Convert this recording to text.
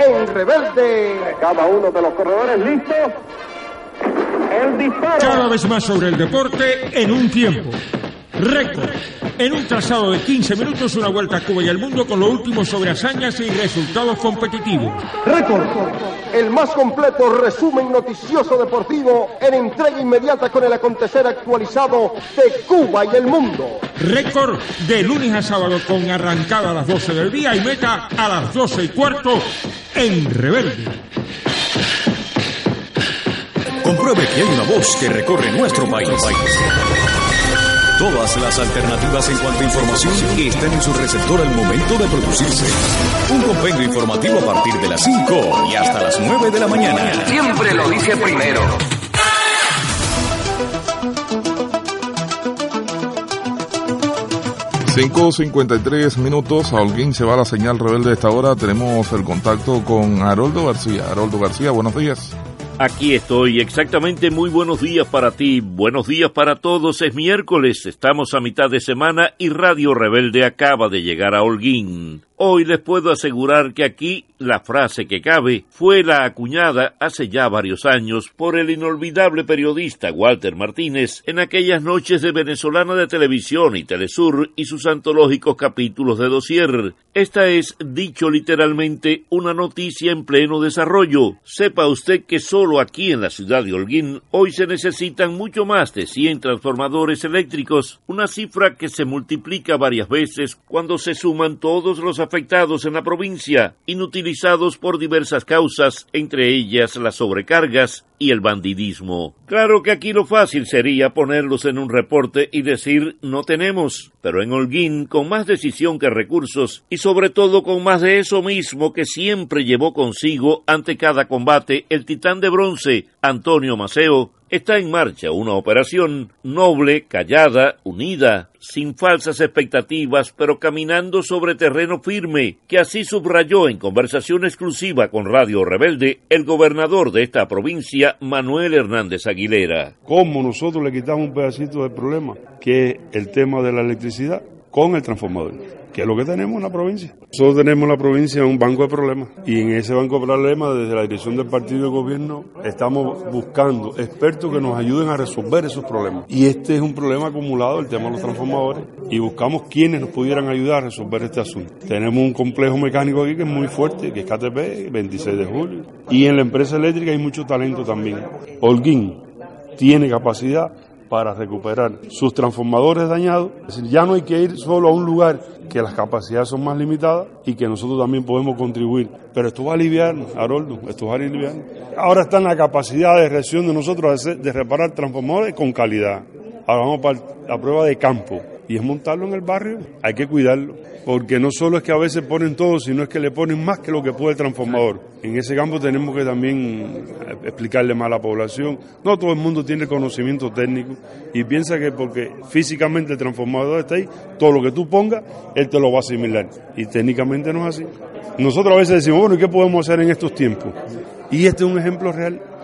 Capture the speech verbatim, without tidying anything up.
en Rebelde. Cada uno de los corredores listos. El disparo. Cada vez más sobre el deporte en un tiempo. Récord. En un trazado de quince minutos, una vuelta a Cuba y al mundo con lo último sobre hazañas y resultados competitivos. Récord. El más completo resumen noticioso deportivo en entrega inmediata con el acontecer actualizado de Cuba y el mundo. Récord de lunes a sábado con arrancada a las doce del día y meta a las doce y cuarto en Rebelde. Compruebe que hay una voz que recorre nuestro país. Todas las alternativas en cuanto a información están en su receptor al momento de producirse. Un compendio informativo a partir de las cinco y hasta las nueve de la mañana. Siempre lo dice primero. cinco cincuenta y tres minutos, a Holguín se va la señal Rebelde de esta hora. Tenemos el contacto con Haroldo García. Haroldo García, buenos días. Aquí estoy, exactamente, muy buenos días para ti, buenos días para todos, es miércoles, estamos a mitad de semana y Radio Rebelde acaba de llegar a Holguín. Hoy les puedo asegurar que aquí la frase que cabe fue la acuñada hace ya varios años por el inolvidable periodista Walter Martínez en aquellas noches de Venezolana de Televisión y Telesur y sus antológicos capítulos de dossier. Esta es, dicho literalmente, una noticia en pleno desarrollo. Sepa usted que solo aquí en la ciudad de Holguín hoy se necesitan mucho más de cien transformadores eléctricos, una cifra que se multiplica varias veces cuando se suman todos los afectados en la provincia, inutilizados por diversas causas, entre ellas las sobrecargas y el bandidismo. Claro que aquí lo fácil sería ponerlos en un reporte y decir no tenemos, pero en Holguín, con más decisión que recursos y sobre todo con más de eso mismo que siempre llevó consigo ante cada combate el titán de bronce, Antonio Maceo, está en marcha una operación noble, callada, unida, sin falsas expectativas, pero caminando sobre terreno firme, que así subrayó en conversación exclusiva con Radio Rebelde el gobernador de esta provincia, Manuel Hernández Aguilera. ¿Cómo nosotros le quitamos un pedacito del problema, que es el tema de la electricidad, con el transformador? Que es lo que tenemos en la provincia. Nosotros tenemos en la provincia un banco de problemas y en ese banco de problemas, desde la dirección del partido de gobierno, estamos buscando expertos que nos ayuden a resolver esos problemas. Y este es un problema acumulado, el tema de los transformadores, y buscamos quienes nos pudieran ayudar a resolver este asunto. Tenemos un complejo mecánico aquí que es muy fuerte, que es K T P, veintiséis de julio, y en la empresa eléctrica hay mucho talento también. Holguín tiene capacidad para recuperar sus transformadores dañados. Es decir, ya no hay que ir solo a un lugar que las capacidades son más limitadas y que nosotros también podemos contribuir. Pero esto va a aliviar, Haroldo, esto va a aliviar. Ahora está en la capacidad de reacción de nosotros de, hacer, de reparar transformadores con calidad. Ahora vamos para la prueba de campo y es montarlo en el barrio. Hay que cuidarlo, porque no solo es que a veces ponen todo, sino es que le ponen más que lo que puede el transformador. En ese campo tenemos que también explicarle más a la población. No todo el mundo tiene conocimiento técnico y piensa que porque físicamente el transformador está ahí, todo lo que tú pongas, él te lo va a asimilar. Y técnicamente no es así. Nosotros a veces decimos, bueno, ¿y qué podemos hacer en estos tiempos? Y este es un ejemplo real.